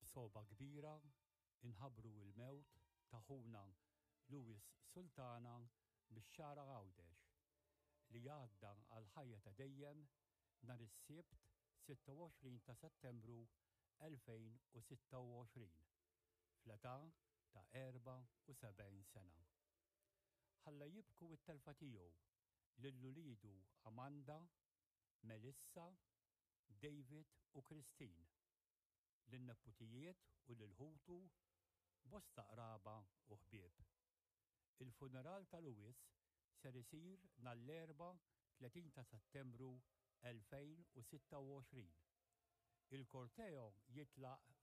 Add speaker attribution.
Speaker 1: B'soba kbira inħabbru l-mewt ta' ħuna Louis Sultana bix-xara Għawdex li għadda għal ħajja ta' dejjem nhar is-Sibt 26 ta' Settembru 2026 fl-età ta' 74 sena. Ħalla jibku it-telfa tiegħu lill-uliedu Amanda, Melissa, David u Christine, lin-nepputijiet u lil-ħutu, bosta qraba u ħbieb. Il-funeral ta' Louis ser isir nhar-l-Erbgħa 30 ta' Settembru 2026. Il-korteo jitlaq